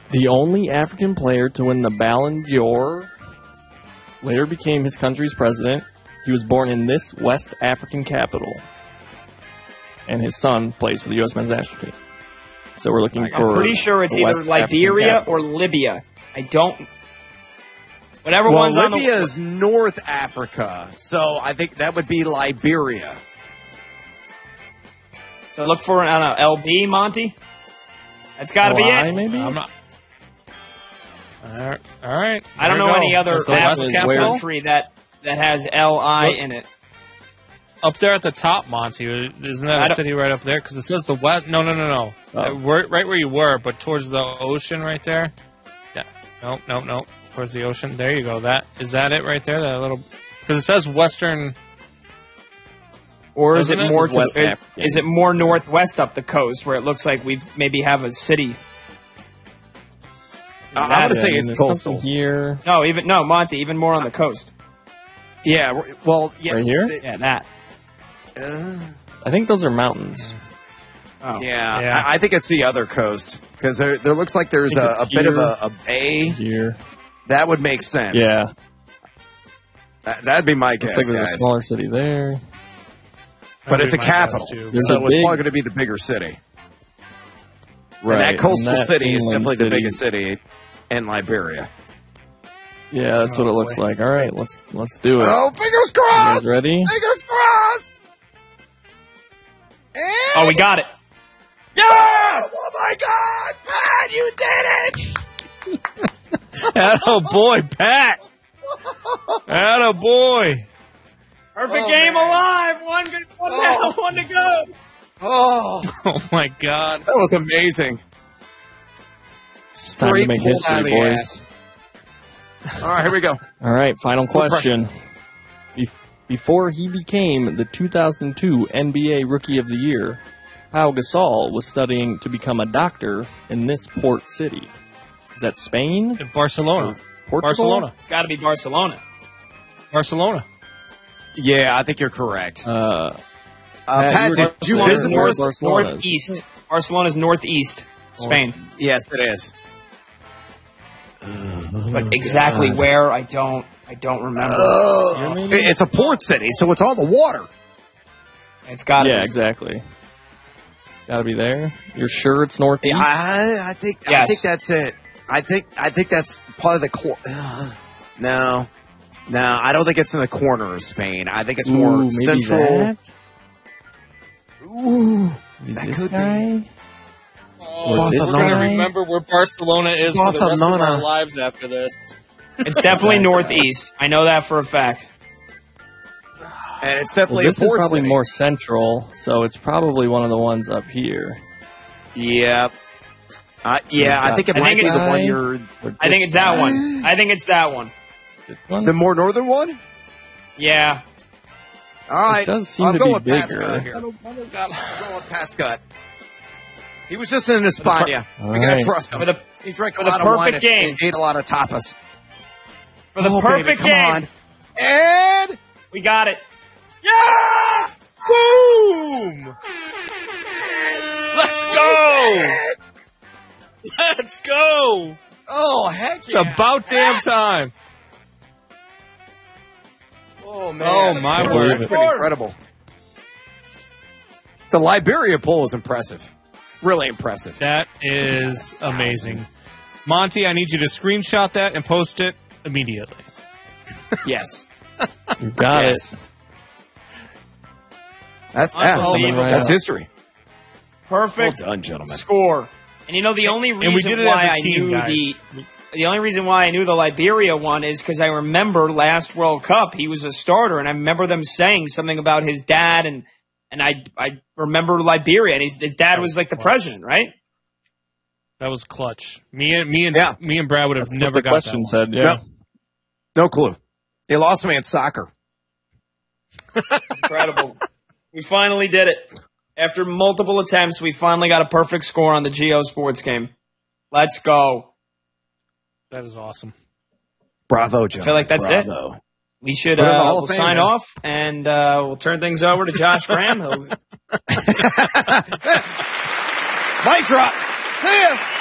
The only African player to win the Ballon d'Or, later became his country's president. He was born in this West African capital. And his son plays for the U.S. men's national team. So we're looking for... I'm pretty sure it's either Liberia or Libya. I don't... Whatever one's on the... Libya is North Africa, so I think that would be Liberia. So look for an LB, Monty. That's got to be it. Maybe? I'm not... All right. I don't know any other African country that has LI in it. Up there at the top, Monty. Isn't that a city right up there? Because it says the West. No. Right where you were, but towards the ocean right there. Yeah. No. Towards the ocean. There you go. Is that it right there? That little... Because it says Western... Or is it more is it more northwest up the coast where it looks like we maybe have a city? I'm going to say it's coastal here. No, Monty, even more on the coast. Yeah, well, yeah. Right here? Yeah, that. I think those are mountains. Oh. Yeah. I think it's the other coast because there looks like there's a bit of a bay here. That would make sense. Yeah. That'd be my guess. Looks like there's a smaller city there. But it's a capital, so it's probably going to be the bigger city. Right. And that coastal city is definitely the biggest city in Liberia. Yeah, that's what it looks like. All right, let's do it. Oh, fingers crossed! You guys ready? Fingers crossed! Oh, we got it. Yeah! Oh, my God! Pat, you did it! Attaboy, Pat! Attaboy! Perfect game alive. One to go. Oh my God. That was amazing. Time to make history, boys. Ass. All right, here we go. All right, final question. Before he became the 2002 NBA Rookie of the Year, Pau Gasol was studying to become a doctor in this port city. Is that Spain? In Barcelona. Barcelona. It's got to be Barcelona. Barcelona. Yeah, I think you're correct. Pat, did you visit Barcelona? Northeast. Barcelona's northeast Spain. Yes, it is. But exactly where, I don't remember. It's a port city, so it's on the water. It's got to be. Yeah, exactly. Got to be there. You're sure it's northeast? Yeah, I think that's it. I think that's part of the No, I don't think it's in the corner of Spain. I think it's more central. That? Ooh, that could be. We're going to remember where Barcelona is for the rest of our lives after this. It's definitely northeast. I know that for a fact. And it's definitely this a port is probably city. more central, so it's probably one of the ones up here. Yep. I think it might be the one you're... I think it's that one. I think it's that one. The more northern one? Yeah. All right. It does seem to be bigger. I'm going with Pat's gut. He was just in España. We got to trust him. He drank a lot of wine and ate a lot of tapas. For the perfect game. Come on. And... we got it. Yes! Boom! Let's go! Let's go! Oh, heck It's about damn time. Oh, man. Oh, my word. That's pretty incredible. The Liberia poll is impressive. Really impressive. That is amazing. Monty, I need you to screenshot that and post it immediately. Yes. You got it. That's history. Perfect well done, gentlemen. Score. And you know the only reason why I knew the Liberia one is because I remember last World Cup he was a starter, and I remember them saying something about his dad, and I remember Liberia, and his dad was like the president, right? That was clutch. Me and Brad would have never got question that. Said, yeah. No clue. They lost me in soccer. Incredible. We finally did it. After multiple attempts, we finally got a perfect score on the Geo Sports game. Let's go. That is awesome. Bravo, Joe. I feel like that's it. We should we'll sign off, and we'll turn things over to Josh Graham. Mic drop. See ya.